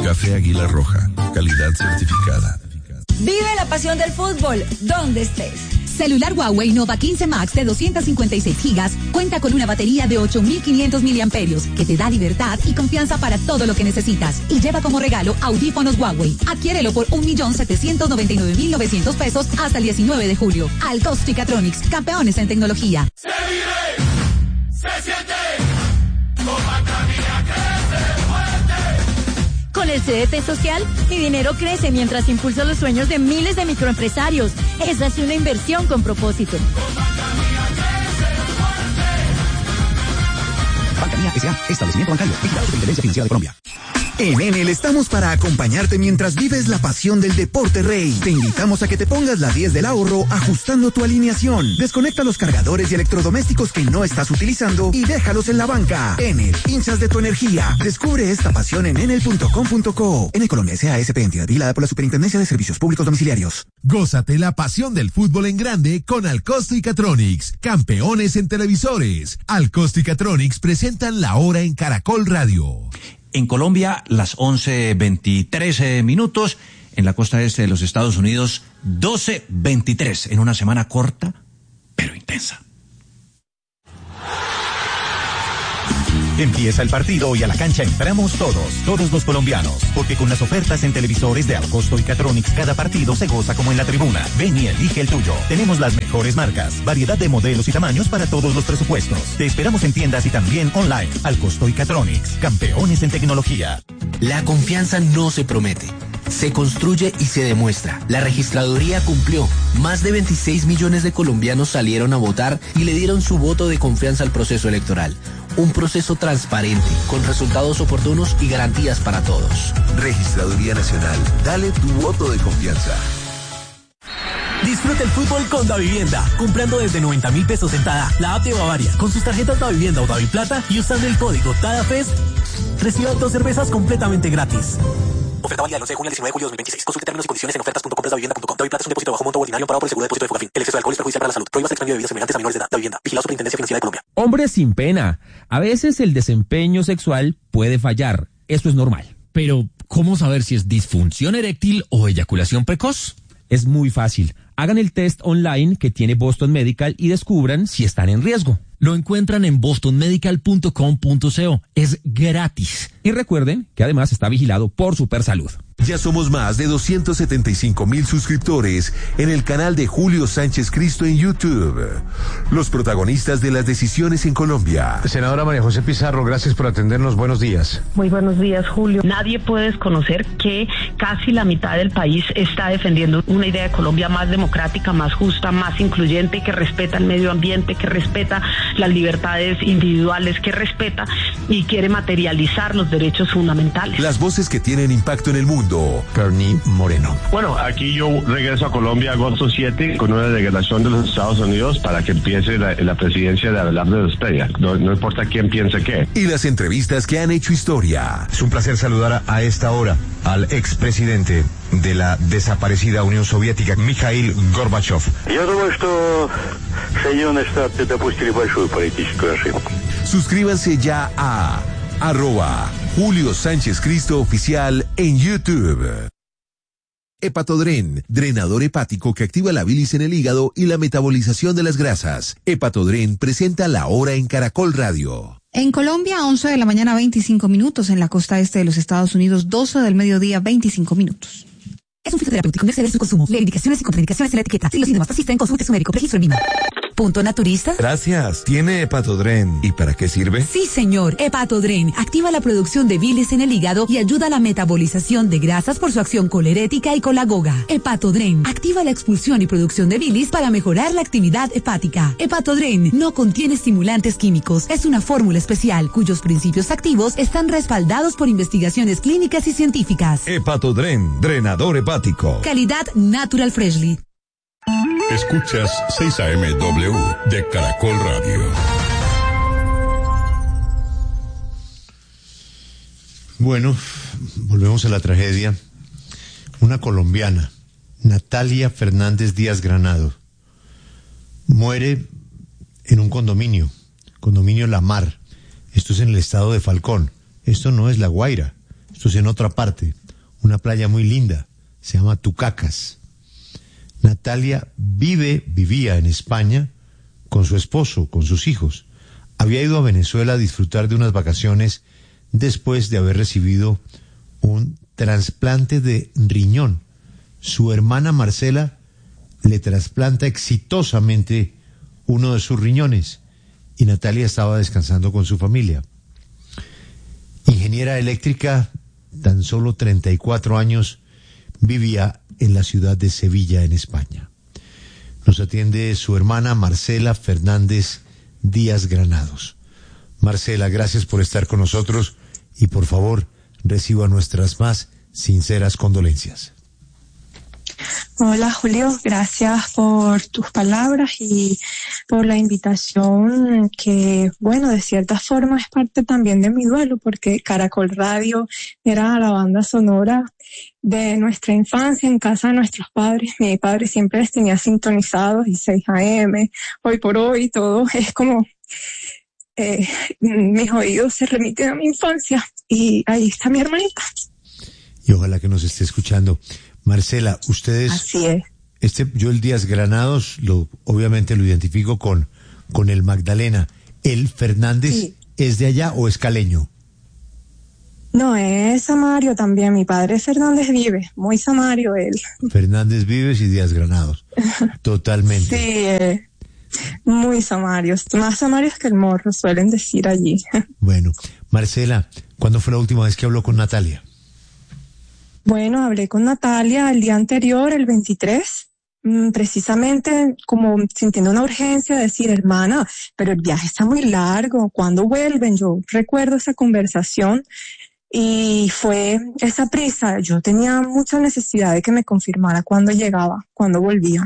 Café Águila Roja, calidad certificada. Vive la pasión del fútbol, donde estés. Celular Huawei Nova 15 Max de 256 gigas cuenta con una batería de 8.500 miliamperios que te da libertad y confianza para todo lo que necesitas. Y lleva como regalo audífonos Huawei. Adquiérelo por 1.799.900 pesos hasta el 19 de julio. Alcosticatronics, campeones en tecnología. Se vive, se siente, Compañía crece fuerte. Con el CDT Social, mi dinero crece mientras impulso los sueños de miles de microempresarios. Esa es una inversión con propósito. Banca Mía S.A. Establecimiento bancario. Vigilado Superintendencia Financiera de Colombia. En Enel estamos para acompañarte mientras vives la pasión del deporte rey. Te invitamos a que te pongas la 10 del ahorro ajustando tu alineación. Desconecta los cargadores y electrodomésticos que no estás utilizando y déjalos en la banca. Enel, hinchas de tu energía. Descubre esta pasión en enel.com.co. Enel Colombia S.A. S.P. entidad vigilada por la Superintendencia de Servicios Públicos Domiciliarios. Gózate la pasión del fútbol en grande con Alcosticatronics, campeones en televisores. Alcosticatronics presentan La Hora en Caracol Radio. En Colombia, las 11:23 minutos. En la costa este de los Estados Unidos, 12:23. En una semana corta, pero intensa. Empieza el partido y a la cancha entramos todos los colombianos, porque con las ofertas en televisores de Alcosticatronics cada partido se goza como en la tribuna. Ven y elige el tuyo. Tenemos las mejores marcas, variedad de modelos y tamaños para todos los presupuestos. Te esperamos en tiendas y también online. Alcosticatronics, campeones en tecnología. La confianza no se promete, se construye y se demuestra. La registraduría cumplió. Más de 26 millones de colombianos salieron a votar y le dieron su voto de confianza al proceso electoral. Un proceso transparente, con resultados oportunos y garantías para todos. Registraduría Nacional, dale tu voto de confianza. Disfruta el fútbol con Davivienda, comprando desde 90.000 pesos en Tada, la app de Bavaria, con sus tarjetas Davivienda o Daviplata y usando el código TADAFES, reciba 2 cervezas completamente gratis. Oferta válida del 11 de junio al 19 de julio de 2026. Consulte términos y condiciones en ofertas.comprasdavivienda.com. Daviplata es un depósito bajo monto ordinario amparado por el seguro de depósito de Fogafín. El exceso de alcohol es perjudicial para la salud. Prohíbas el expendio de bebidas semejantes a menores de edad. Davivienda. Vigilado Superintendencia Financiera de Colombia. Hombres sin pena. A veces el desempeño sexual puede fallar. Esto es normal. Pero, ¿cómo saber si es disfunción eréctil o eyaculación precoz? Es muy fácil. Hagan el test online que tiene Boston Medical y descubran si están en riesgo. Lo encuentran en bostonmedical.com.co. Es gratis. Y recuerden que además está vigilado por Supersalud. Ya somos más de 275,000 suscriptores en el canal de Julio Sánchez Cristo en YouTube. Los protagonistas de las decisiones en Colombia. Senadora María José Pizarro, gracias por atendernos. Buenos días. Muy buenos días, Julio. Nadie puede desconocer que casi la mitad del país está defendiendo una idea de Colombia más democrática, más justa, más incluyente, que respeta el medio ambiente, que respeta las libertades individuales, que respeta y quiere materializar los derechos fundamentales. Las voces que tienen impacto en el mundo. Bernie Moreno. Bueno, aquí yo regreso a Colombia agosto 7 con una delegación de los Estados Unidos para que empiece la presidencia de Abelardo Estrella. No importa quién piense qué. Y las entrevistas que han hecho historia. Es un placer saludar a esta hora al expresidente de la desaparecida Unión Soviética, Mikhail Gorbachev. Я думаю, что Соединенные Штаты допустили большую политическую ошибку. Suscríbanse ya a @Julio Sánchez Cristo Oficial en YouTube. Hepatodren, drenador hepático que activa la bilis en el hígado y la metabolización de las grasas. Hepatodren presenta La Hora en Caracol Radio. En Colombia, 11 de la mañana, 25 minutos. En la costa este de los Estados Unidos, 12 del mediodía, 25 minutos. Es un fitoterapéutico, no exceder su consumo. Lee indicaciones y contraindicaciones en la etiqueta. Si los síntomas persisten, consulte su médico. Registro en Lima. ¿Punto naturista? Gracias. ¿Tiene Hepatodren? ¿Y para qué sirve? Sí, señor. Hepatodren activa la producción de bilis en el hígado y ayuda a la metabolización de grasas por su acción colerética y colagoga. Hepatodren activa la expulsión y producción de bilis para mejorar la actividad hepática. Hepatodren no contiene estimulantes químicos. Es una fórmula especial cuyos principios activos están respaldados por investigaciones clínicas y científicas. Hepatodren, drenador hepático. Calidad Natural Freshly. Escuchas 6 AM/W de Caracol Radio. Bueno, volvemos a la tragedia. Una colombiana, Natalia Fernández Díaz Granado, muere en un condominio La Mar. Esto es en el estado de Falcón. Esto no es La Guaira. Esto es en otra parte, una playa muy linda, se llama Tucacas. Natalia vivía en España con su esposo, con sus hijos. Había ido a Venezuela a disfrutar de unas vacaciones después de haber recibido un trasplante de riñón. Su hermana Marcela le trasplanta exitosamente uno de sus riñones y Natalia estaba descansando con su familia. Ingeniera eléctrica, tan solo 34 años, vivía en la ciudad de Sevilla, en España. Nos atiende su hermana Marcela Fernández Díaz Granados. Marcela, gracias por estar con nosotros y por favor reciba nuestras más sinceras condolencias. Hola Julio, gracias por tus palabras y por la invitación que, bueno, de cierta forma es parte también de mi duelo porque Caracol Radio era la banda sonora de nuestra infancia en casa de nuestros padres. Mi padre siempre les tenía sintonizados y 6 AM, hoy por hoy, todo es como mis oídos se remiten a mi infancia y ahí está mi hermanita. Y ojalá que nos esté escuchando. Marcela, ustedes... Así es. Yo el Díaz Granados, obviamente lo identifico con el Magdalena. ¿El Fernández sí es de allá o es caleño? No, es Samario también. Mi padre Fernández Vives, muy Samario él. Fernández Vives y Díaz Granados. Totalmente. Sí, muy Samarios. Más Samarios que el Morro, suelen decir allí. Bueno, Marcela, ¿cuándo fue la última vez que habló con Natalia? Bueno, hablé con Natalia el día anterior, el 23, precisamente como sintiendo una urgencia de decir, hermana, pero el viaje está muy largo, ¿cuándo vuelven? Yo recuerdo esa conversación y fue esa prisa. Yo tenía mucha necesidad de que me confirmara cuándo llegaba, cuándo volvía.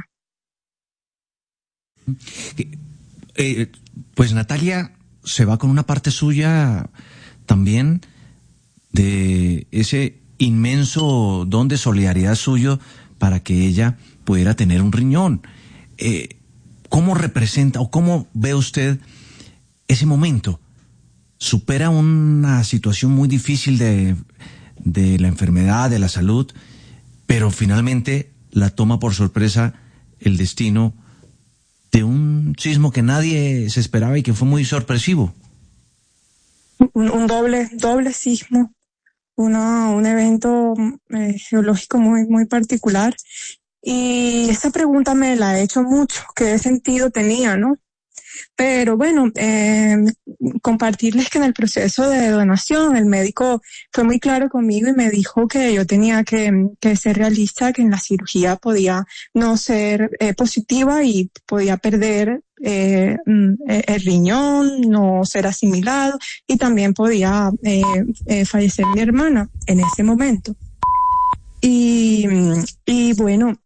Pues Natalia se va con una parte suya también de ese inmenso don de solidaridad suyo para que ella pudiera tener un riñón. ¿Cómo representa o cómo ve usted ese momento? Supera una situación muy difícil de la enfermedad, de la salud, pero finalmente la toma por sorpresa el destino de un sismo que nadie se esperaba y que fue muy sorpresivo. Un doble sismo. Un evento geológico muy particular. Y esta pregunta me la he hecho mucho, ¿qué sentido tenía, no? Pero bueno, compartirles que en el proceso de donación el médico fue muy claro conmigo y me dijo que yo tenía que ser realista, que en la cirugía podía no ser positiva y podía perder el riñón, no ser asimilado y también podía fallecer mi hermana en ese momento. Y bueno,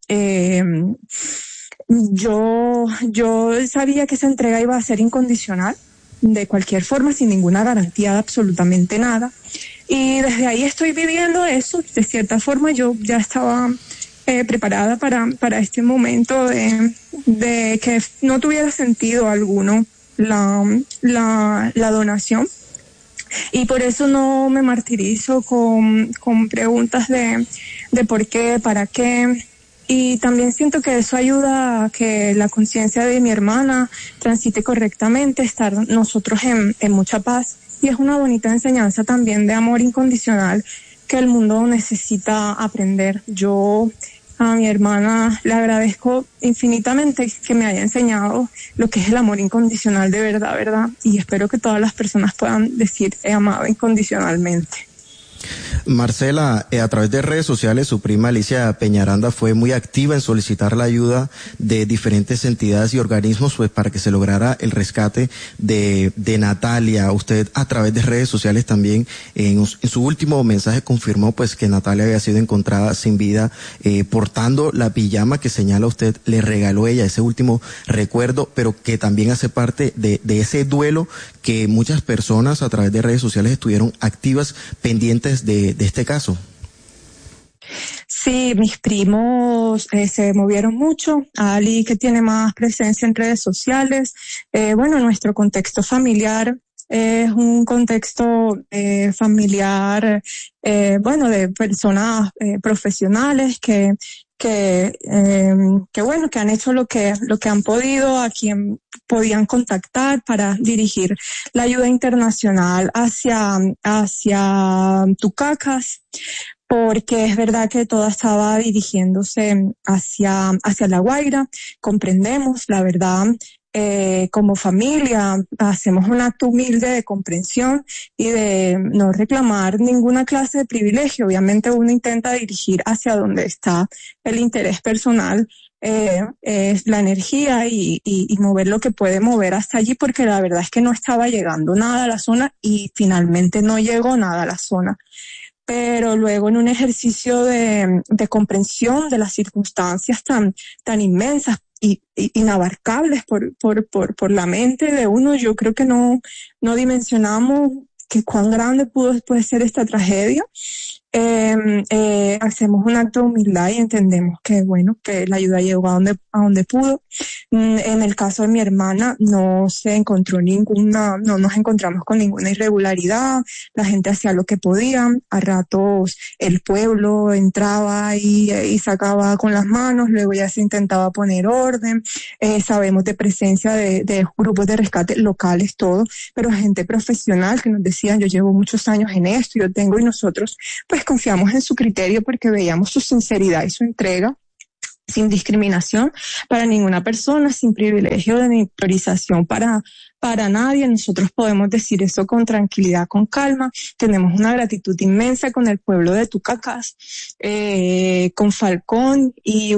yo sabía que esa entrega iba a ser incondicional, de cualquier forma, sin ninguna garantía de absolutamente nada. Y desde ahí estoy viviendo eso. De cierta forma, yo ya estaba preparada para este momento de que no tuviera sentido alguno la donación. Y por eso no me martirizo con preguntas de por qué, para qué. Y también siento que eso ayuda a que la conciencia de mi hermana transite correctamente, estar nosotros en mucha paz. Y es una bonita enseñanza también de amor incondicional que el mundo necesita aprender. Yo a mi hermana le agradezco infinitamente que me haya enseñado lo que es el amor incondicional de verdad. Y espero que todas las personas puedan decir he amado incondicionalmente. Marcela, a través de redes sociales, su prima Alicia Peñaranda fue muy activa en solicitar la ayuda de diferentes entidades y organismos pues para que se lograra el rescate de Natalia. Usted a través de redes sociales también en su último mensaje confirmó pues que Natalia había sido encontrada sin vida, portando la pijama que señala usted le regaló ella, ese último recuerdo, pero que también hace parte de ese duelo que muchas personas a través de redes sociales estuvieron activas, pendientes de este caso. Sí, mis primos se movieron mucho. Ali, que tiene más presencia en redes sociales. Bueno, nuestro contexto familiar es un contexto familiar, bueno, de personas profesionales que bueno, que han hecho lo que han podido, a quien podían contactar para dirigir la ayuda internacional hacia Tucacas, porque es verdad que todo estaba dirigiéndose hacia La Guaira. Comprendemos, la verdad, como familia hacemos un acto humilde de comprensión y de no reclamar ninguna clase de privilegio. Obviamente uno intenta dirigir hacia donde está el interés personal, es la energía y mover lo que puede mover hasta allí, porque la verdad es que no estaba llegando nada a la zona y finalmente no llegó nada a la zona. Pero luego, en un ejercicio de comprensión de las circunstancias tan inmensas y inabarcables por la mente de uno, yo creo que no dimensionamos que cuán grande puede ser esta tragedia. Hacemos un acto de humildad y entendemos que, bueno, que la ayuda llegó a donde pudo. En el caso de mi hermana no se encontró no nos encontramos con ninguna irregularidad. La gente hacía lo que podía. A ratos el pueblo entraba y sacaba con las manos, luego ya se intentaba poner orden. Sabemos de presencia de grupos de rescate locales, todo, pero gente profesional que nos decían: yo llevo muchos años en esto, yo tengo, y nosotros pues confiamos en su criterio porque veíamos su sinceridad y su entrega, sin discriminación para ninguna persona, sin privilegio ni autorización para nadie. Nosotros podemos decir eso con tranquilidad, con calma. Tenemos una gratitud inmensa con el pueblo de Tucacas, con Falcón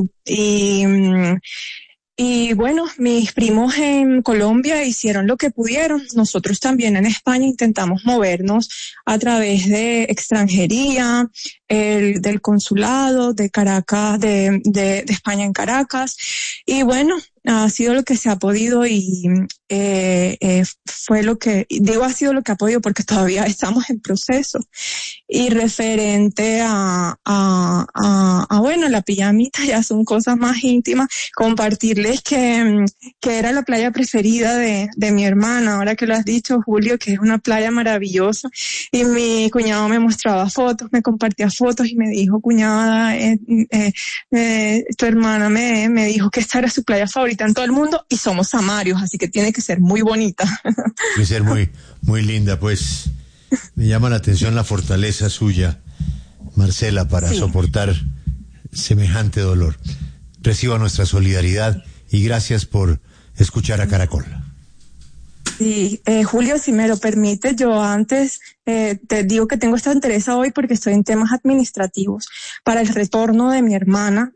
y bueno, mis primos en Colombia hicieron lo que pudieron. Nosotros también en España intentamos movernos a través de extranjería, del consulado de Caracas, de España en Caracas. Y bueno, ha sido lo que se ha podido y fue lo que, digo ha sido lo que ha podido porque todavía estamos en proceso. Y referente bueno, la pijamita ya son cosas más íntimas, compartirles que era la playa preferida de mi hermana, ahora que lo has dicho, Julio, que es una playa maravillosa. Y mi cuñado me mostraba fotos, me compartía fotos y me dijo: cuñada, tu hermana me dijo que esta era su playa favorita en todo el mundo y somos samarios, así que tiene que ser muy bonita. Tiene que ser muy, muy linda, pues. Me llama la atención la fortaleza suya, Marcela, para soportar semejante dolor. Reciba nuestra solidaridad y gracias por escuchar a Caracol. Sí, Julio, si me lo permite, yo antes te digo que tengo esta interesa hoy porque estoy en temas administrativos para el retorno de mi hermana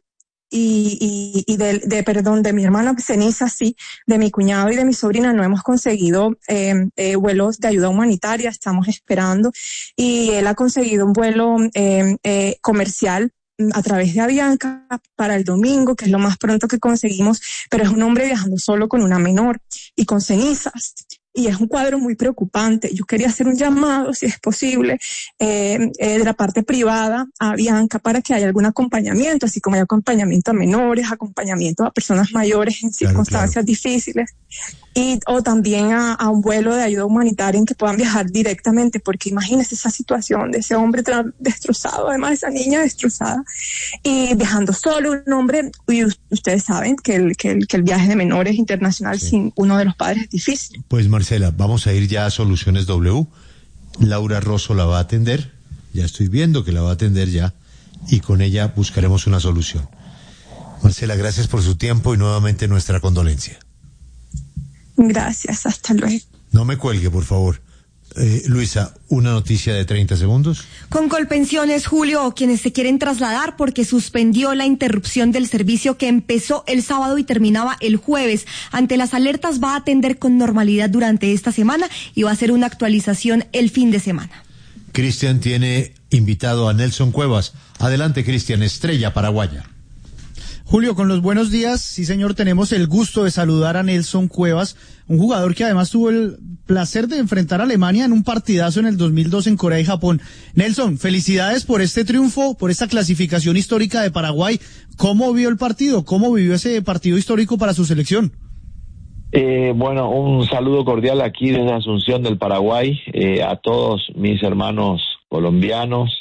de mi hermana Ceniza, sí, de mi cuñado y de mi sobrina. No hemos conseguido vuelos de ayuda humanitaria, estamos esperando, y él ha conseguido un vuelo comercial a través de Avianca para el domingo, que es lo más pronto que conseguimos, pero es un hombre viajando solo con una menor y con cenizas. Y es un cuadro muy preocupante. Yo quería hacer un llamado, si es posible, de la parte privada a Avianca para que haya algún acompañamiento, así como hay acompañamiento a menores, acompañamiento a personas mayores en circunstancias difíciles, o también a un vuelo de ayuda humanitaria en que puedan viajar directamente, porque imagínense esa situación de ese hombre destrozado, además esa niña destrozada, y dejando solo un hombre. Y ustedes saben que el viaje de menores internacional sin uno de los padres es difícil. Pues Marcela, vamos a ir ya a Soluciones W. Laura Rosso la va a atender, ya estoy viendo que la va a atender ya, y con ella buscaremos una solución. Marcela, gracias por su tiempo y nuevamente nuestra condolencia. Gracias, hasta luego. No me cuelgue, por favor. Luisa, una noticia de 30 segundos. Con Colpensiones, Julio, quienes se quieren trasladar porque suspendió la interrupción del servicio que empezó el sábado y terminaba el jueves. Ante las alertas va a atender con normalidad durante esta semana y va a hacer una actualización el fin de semana. Cristian tiene invitado a Nelson Cuevas. Adelante, Cristian, estrella paraguaya. Julio, con los buenos días, sí señor, tenemos el gusto de saludar a Nelson Cuevas, un jugador que además tuvo el placer de enfrentar a Alemania en un partidazo en el 2002 en Corea y Japón. Nelson, felicidades por este triunfo, por esta clasificación histórica de Paraguay. ¿Cómo vio el partido? ¿Cómo vivió ese partido histórico para su selección? Bueno, un saludo cordial aquí desde Asunción del Paraguay, a todos mis hermanos colombianos,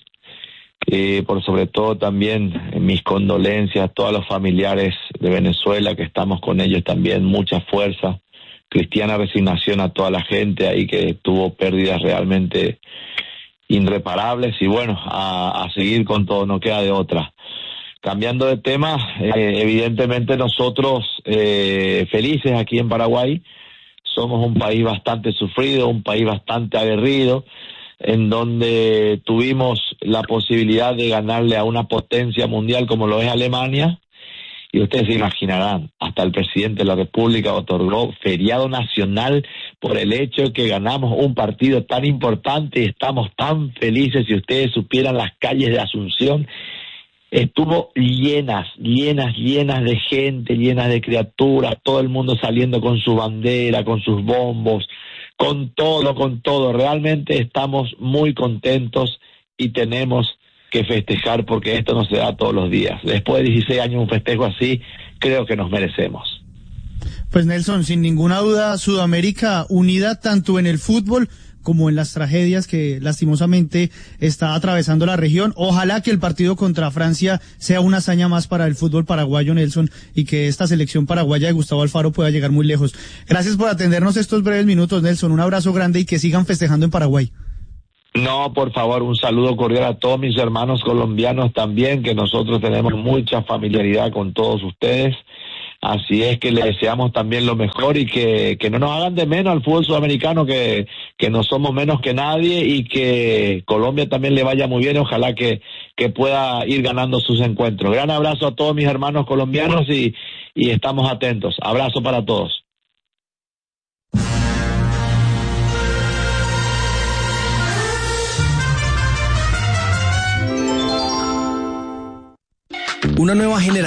por sobre todo también mis condolencias a todos los familiares de Venezuela, que estamos con ellos también, mucha fuerza, cristiana resignación a toda la gente ahí que tuvo pérdidas realmente irreparables y bueno, a seguir con todo, no queda de otra. Cambiando de tema, evidentemente nosotros felices aquí en Paraguay, somos un país bastante sufrido, un país bastante aguerrido, en donde tuvimos la posibilidad de ganarle a una potencia mundial como lo es Alemania, y ustedes se imaginarán, hasta el presidente de la República otorgó feriado nacional por el hecho de que ganamos un partido tan importante y estamos tan felices. Si ustedes supieran las calles de Asunción, estuvo llenas de gente, llenas de criaturas, todo el mundo saliendo con su bandera, con sus bombos, con todo. Realmente estamos muy contentos y tenemos que festejar porque esto no se da todos los días. Después de 16 años un festejo así, creo que nos merecemos. Pues Nelson, sin ninguna duda, Sudamérica unida tanto en el fútbol como en las tragedias que lastimosamente está atravesando la región. Ojalá que el partido contra Francia sea una hazaña más para el fútbol paraguayo, Nelson, y que esta selección paraguaya de Gustavo Alfaro pueda llegar muy lejos. Gracias por atendernos estos breves minutos, Nelson. Un abrazo grande y que sigan festejando en Paraguay. No, por favor, un saludo cordial a todos mis hermanos colombianos también, que nosotros tenemos mucha familiaridad con todos ustedes. Así es que les deseamos también lo mejor y que no nos hagan de menos al fútbol sudamericano, que no somos menos que nadie y que Colombia también le vaya muy bien. Ojalá que pueda ir ganando sus encuentros. Gran abrazo a todos mis hermanos colombianos y estamos atentos. Abrazo para todos. Una nueva generación